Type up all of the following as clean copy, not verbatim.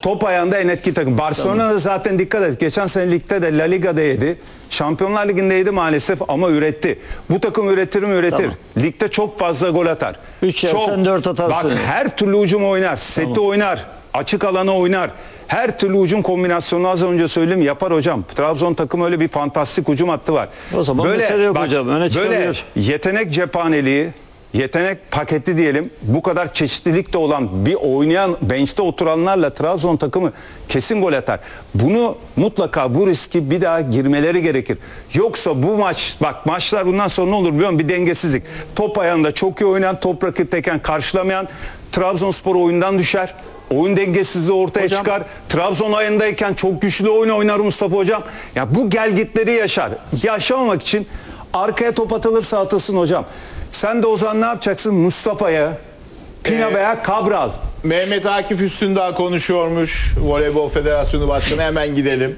Top ayağında en etki takım. Barcelona'da zaten dikkat et. Geçen sene ligde de La Liga'da yedi. Şampiyonlar Ligi'nde yedi maalesef ama üretti. Bu takım üretir mi? Üretir. Tamam. Ligde çok fazla gol atar. 3 yersen 4 atarsın. Bak her türlü hücum oynar. Seti oynar. Açık alanı oynar. Her türlü hücum kombinasyonu az önce söyleyeyim yapar hocam. Trabzon takımı öyle bir fantastik hücum hattı var. O zaman mesele yok hocam. Öne böyle çıkabilir. yetenek cephaneliği, yetenek paketi diyelim, bu kadar çeşitlilik de olan bir oynayan bench'te oturanlarla Trabzon takımı kesin gol atar. Bunu mutlaka bu riski bir daha girmeleri gerekir. Yoksa bu maç, bak maçlar bundan sonra ne olur biliyor musun? Bir dengesizlik. Top ayağında çok iyi oynayan, top rakipteyken karşılamayan Trabzonspor oyundan düşer. Oyun dengesizliği ortaya çıkar. Trabzon ayındayken çok güçlü oynar Mustafa hocam. Ya bu gelgitleri yaşar. Yaşamamak için arkaya top atılırsa atılsın hocam. Sen de o zaman ne yapacaksın? Mustafa'ya, Pina veya Cabral. Mehmet Akif Üstündağ konuşuyormuş. Voleybol Federasyonu Başkanı, hemen gidelim.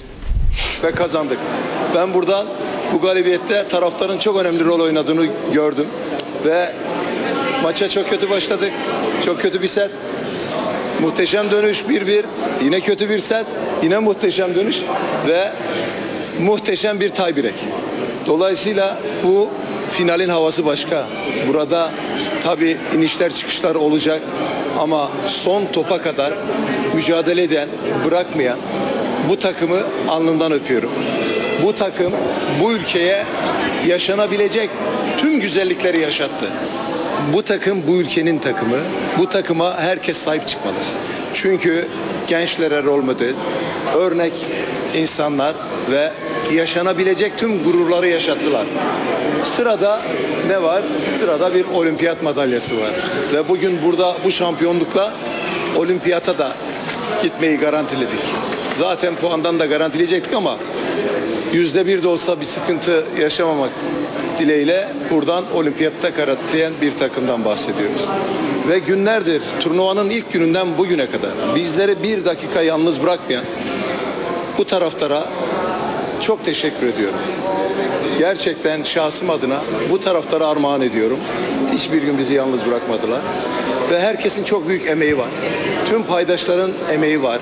Ve kazandık. Ben buradan bu galibiyette taraftarın çok önemli rol oynadığını gördüm. Ve maça çok kötü başladık. Çok kötü bir set. Muhteşem dönüş 1-1. Yine kötü bir set. Yine muhteşem dönüş. Ve muhteşem bir tiebreak. Dolayısıyla bu finalin havası başka. Burada tabii inişler çıkışlar olacak. Ama son topa kadar mücadele eden, bırakmayan bu takımı alnından öpüyorum. Bu takım bu ülkeye yaşanabilecek tüm güzellikleri yaşattı. Bu takım bu ülkenin takımı. Bu takıma herkes sahip çıkmalı. Çünkü gençlere rol model, örnek insanlar ve yaşanabilecek tüm gururları yaşattılar. Sırada ne var? Sırada bir olimpiyat madalyası var. Ve bugün burada bu şampiyonlukla olimpiyata da gitmeyi garantiledik. Zaten puandan da garantileyecektik ama %1 de olsa bir sıkıntı yaşamamak dileğiyle buradan olimpiyatta garantileyen bir takımdan bahsediyoruz. Ve günlerdir turnuvanın ilk gününden bugüne kadar bizleri bir dakika yalnız bırakmayan bu taraftara çok teşekkür ediyorum. Gerçekten şahsım adına bu taraftara armağan ediyorum. Hiçbir gün bizi yalnız bırakmadılar. Ve herkesin çok büyük emeği var. Tüm paydaşların emeği var.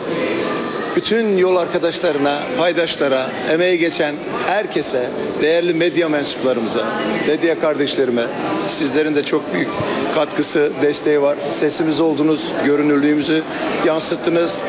Bütün yol arkadaşlarına, paydaşlara, emeği geçen herkese, değerli medya mensuplarımıza, medya kardeşlerime, sizlerin de çok büyük katkısı, desteği var. Sesimiz oldunuz, görünürlüğümüzü yansıttınız.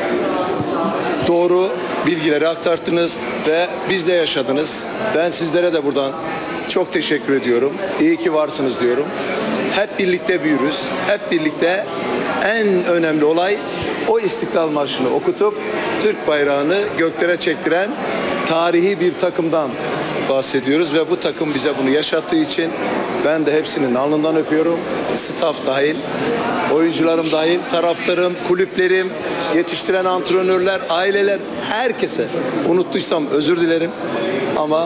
Doğru bilgileri aktarttınız ve bizle yaşadınız. Ben sizlere de buradan çok teşekkür ediyorum. İyi ki varsınız diyorum. Hep birlikte büyürüz. Hep birlikte en önemli olay o İstiklal Marşı'nı okutup Türk bayrağını göklere çektiren tarihi bir takımdan bahsediyoruz ve bu takım bize bunu yaşattığı için ben de hepsinin alnından öpüyorum. Staff dahil, oyuncularım dahil, taraftarım, kulüplerim, yetiştiren antrenörler, aileler, herkese. Unuttuysam özür dilerim ama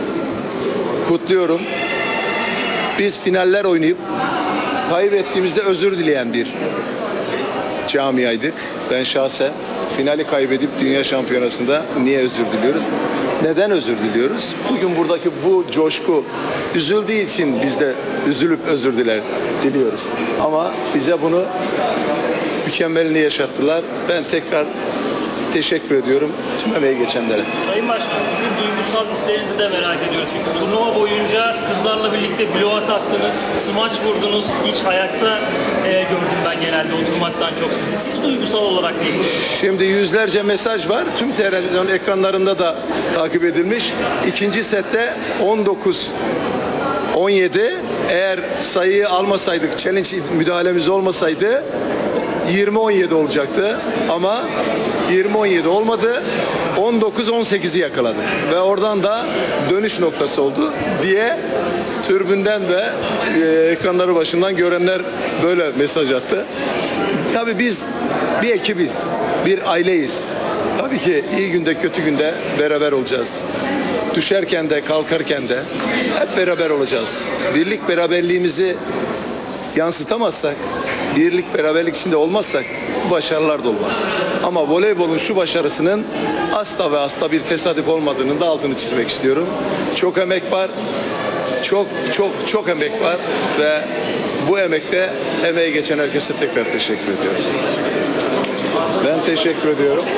kutluyorum. Biz finaller oynayıp kaybettiğimizde özür dileyen bir camiaydık. Ben şahsen finali kaybedip dünya şampiyonasında niye özür diliyoruz? Neden özür diliyoruz? Bugün buradaki bu coşku üzüldüğü için biz de üzülüp özür diliyoruz. Ama bize bunu mükemmelini yaşattılar. Ben tekrar teşekkür ediyorum tüm emeği geçenlere. Sayın Başkan, sizin duygusal hislerinizi de merak ediyoruz. Çünkü turnuva boyunca kızlarla birlikte bloğa attınız, smaç vurdunuz. Hiç ayakta gördüm ben genelde oturmaktan çok sizi. Siz duygusal olarak ne hissediyorsunuz? Şimdi yüzlerce mesaj var. Tüm televizyon ekranlarında da takip edilmiş. İkinci sette 19-17. Eğer sayıyı almasaydık, challenge müdahalemiz olmasaydı 20-17 olacaktı. Ama 20-17 olmadı. 19-18'i yakaladı. Ve oradan da dönüş noktası oldu diye tribünden ve ekranları başından görenler böyle mesaj attı. Tabii biz bir ekibiz, bir aileyiz. Tabii ki iyi günde kötü günde beraber olacağız. Düşerken de kalkarken de hep beraber olacağız. Birlik beraberliğimizi yansıtamazsak, birlik beraberlik içinde olmazsak bu başarılar da olmaz. Ama voleybolun şu başarısının asla ve asla bir tesadüf olmadığının da altını çizmek istiyorum. Çok emek var. Çok emek var ve bu emekte emeği geçen herkese tekrar teşekkür ediyorum. Ben teşekkür ediyorum.